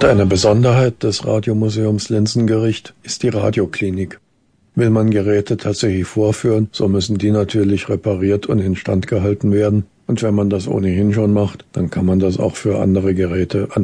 Eine Besonderheit des Radiomuseums Lenzengericht ist die Radioklinik. Will man Geräte tatsächlich vorführen, so müssen die natürlich repariert und instand gehalten werden. Und wenn man das ohnehin schon macht, dann kann man das auch für andere Geräte